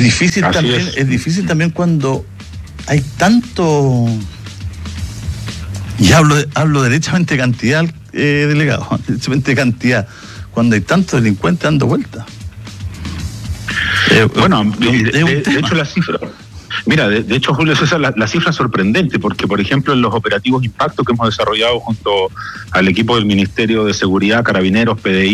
Es difícil también cuando hay tanto, y hablo derechamente de cantidad, delegado, derechamente de cantidad, cuando hay tantos delincuentes dando vueltas. De hecho la cifra, mira, de hecho, Julio César, la cifra es sorprendente, porque por ejemplo en los operativos Impacto que hemos desarrollado junto al equipo del Ministerio de Seguridad, Carabineros, PDI